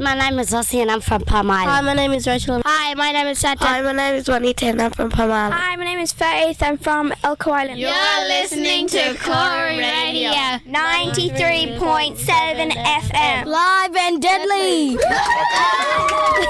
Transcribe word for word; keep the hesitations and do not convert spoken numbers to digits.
My name is Ossie and I'm from Palm Island. Hi, my name is Rachel. Hi, my name is Santa. Hi, my name is Juanita and I'm from Palm Island. Hi, my name is Faith. I'm from Elko Island. You're listening to Corey Radio ninety-three point seven F M. Live and deadly.